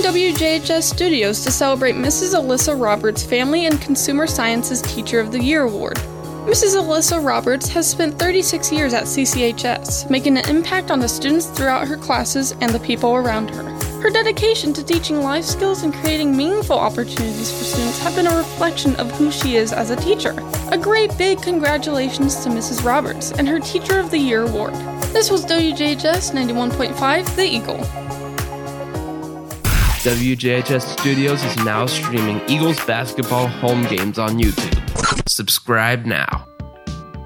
in WJHS Studios to celebrate Mrs. Alyssa Roberts' Family and Consumer Sciences Teacher of the Year Award. Mrs. Alyssa Roberts has spent 36 years at CCHS, making an impact on the students throughout her classes and the people around her. Her dedication to teaching life skills and creating meaningful opportunities for students have been a reflection of who she is as a teacher. A great big congratulations to Mrs. Roberts and her Teacher of the Year Award. This was WJHS 91.5, The Eagle. WJHS Studios is now streaming Eagles basketball home games on YouTube. Subscribe now.